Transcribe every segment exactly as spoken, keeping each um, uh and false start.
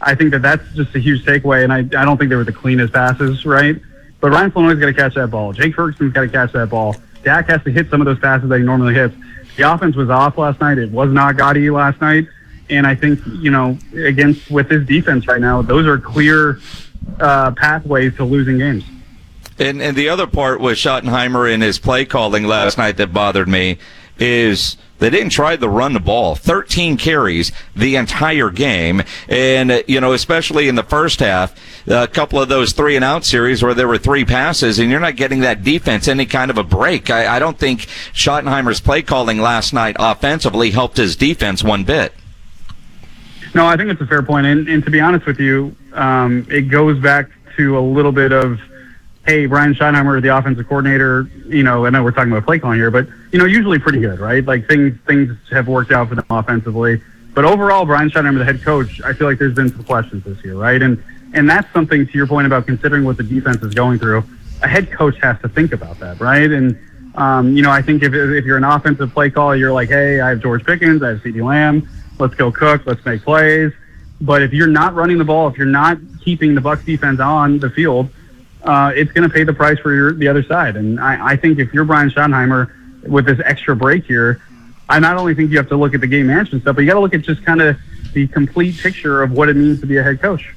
I think that that's just a huge takeaway, and I, I don't think they were the cleanest passes, right? But Ryan Flournoy's got to catch that ball. Jake Ferguson's got to catch that ball. Dak has to hit some of those passes that he normally hits. The offense was off last night. It was not gaudy last night. And I think, you know, against with this defense right now, those are clear uh, pathways to losing games. And, and the other part with Schottenheimer in his play calling last night that bothered me is they didn't try to run the ball. thirteen carries the entire game. And, you know, especially in the first half, a couple of those three and out series where there were three passes and you're not getting that defense any kind of a break. I, I don't think Schottenheimer's play calling last night offensively helped his defense one bit. No, I think it's a fair point. And, and to be honest with you, um, it goes back to a little bit of, hey, Brian Schottenheimer, the offensive coordinator, you know, I know we're talking about play calling here, but, you know, usually pretty good, right? Like things things have worked out for them offensively. But overall, Brian Schottenheimer, the head coach, I feel like there's been some questions this year, right? And and that's something, to your point about considering what the defense is going through, a head coach has to think about that, right? And, um, you know, I think if if you're an offensive play caller, you're like, hey, I have George Pickens, I have CeeDee Lamb, let's go cook, let's make plays. But if you're not running the ball, if you're not keeping the Bucs defense on the field, Uh, it's going to pay the price for your, the other side. And I, I think if you're Brian Schottenheimer with this extra break here, I not only think you have to look at the game management stuff, but you got to look at just kind of the complete picture of what it means to be a head coach.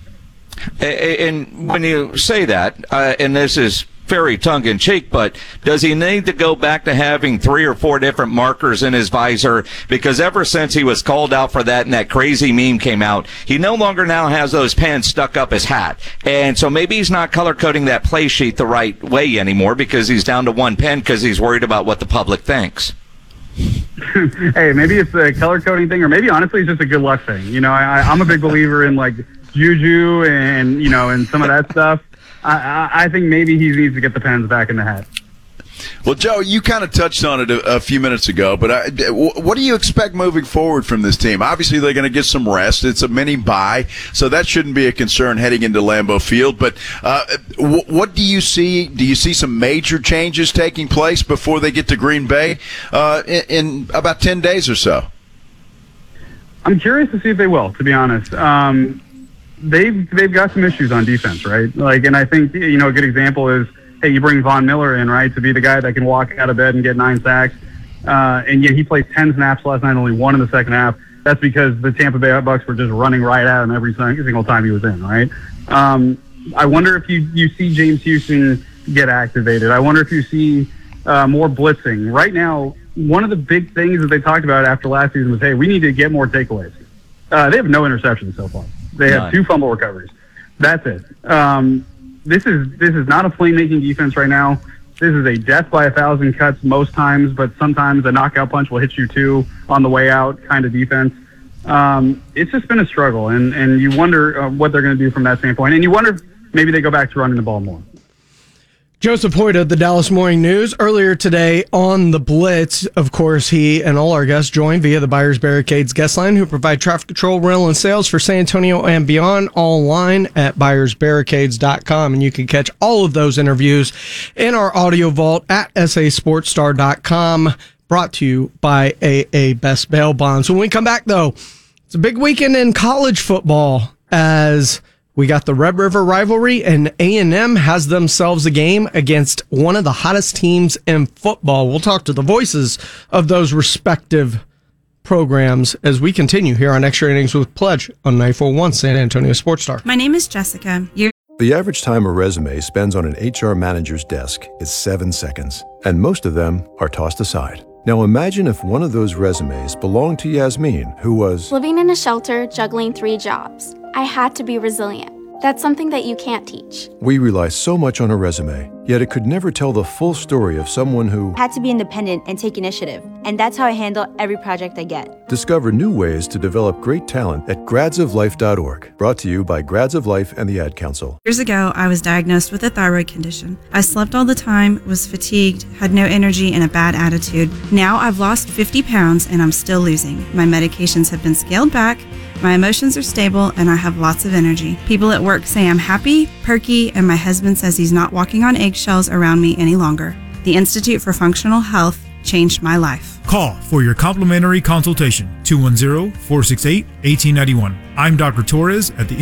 And when you say that, uh, and this is very tongue-in-cheek, but does he need to go back to having three or four different markers in his visor? Because ever since he was called out for that and that crazy meme came out, he no longer now has those pens stuck up his hat. And so maybe he's not color-coding that play sheet the right way anymore because he's down to one pen because he's worried about what the public thinks. Hey, maybe it's a color-coding thing, or maybe honestly it's just a good luck thing. You know, I, I'm a big believer in, like, juju and, you know, and some of that stuff. I, I think maybe he needs to get the pens back in the hat. Well, Joe, you kind of touched on it a, a few minutes ago, but I, what do you expect moving forward from this team? Obviously, they're going to get some rest. It's a mini bye, so that shouldn't be a concern heading into Lambeau Field. But uh, w- what do you see? Do you see some major changes taking place before they get to Green Bay uh, in, in about ten days or so? I'm curious to see if they will, to be honest. Um, they've they've got some issues on defense, right? Like, and I think, you know, a good example is, hey, you bring Von Miller in, right, to be the guy that can walk out of bed and get nine sacks, uh, and yet he played ten snaps last night, only one in the second half. That's because the Tampa Bay Bucs were just running right at him every single time he was in, right? Um, I wonder if you you see James Houston get activated. I wonder if you see uh, more blitzing. Right now, one of the big things that they talked about after last season was, hey, we need to get more takeaways. Uh, they have no interceptions so far. They have two fumble recoveries. That's it. Um, this is this is not a playmaking defense right now. This is a death by a thousand cuts most times, but sometimes a knockout punch will hit you too on the way out kind of defense. Um, it's just been a struggle, and, and you wonder uh, what they're going to do from that standpoint. And you wonder if maybe they go back to running the ball more. Joseph Hoyt, the Dallas Morning News. Earlier today on The Blitz, of course, he and all our guests joined via the Buyers Barricades guest line, who provide traffic control, rental, and sales for San Antonio and beyond, all online at buyers barricades dot com. And you can catch all of those interviews in our audio vault at s a sports star dot com, brought to you by A A Best Bail Bonds. When we come back, though, it's a big weekend in college football as we got the Red River rivalry, and A and M has themselves a game against one of the hottest teams in football. We'll talk to the voices of those respective programs as we continue here on Extra Innings with Pledge on ninety-four point one San Antonio Sports Star. My name is Jessica. You're- the average time a resume spends on an H R manager's desk is seven seconds, and most of them are tossed aside. Now imagine if one of those resumes belonged to Yasmin, who was living in a shelter, juggling three jobs. I had to be resilient. That's something that you can't teach. We rely so much on a resume, yet it could never tell the full story of someone who had to be independent and take initiative. And that's how I handle every project I get. Discover new ways to develop great talent at grads of life dot org. Brought to you by Grads of Life and the Ad Council. Years ago, I was diagnosed with a thyroid condition. I slept all the time, was fatigued, had no energy, and a bad attitude. Now I've lost fifty pounds and I'm still losing. My medications have been scaled back. My emotions are stable, and I have lots of energy. People at work say I'm happy, perky, and my husband says he's not walking on eggshells around me any longer. The Institute for Functional Health changed my life. Call for your complimentary consultation, two one zero, four six eight, one eight nine one. I'm Doctor Torres at the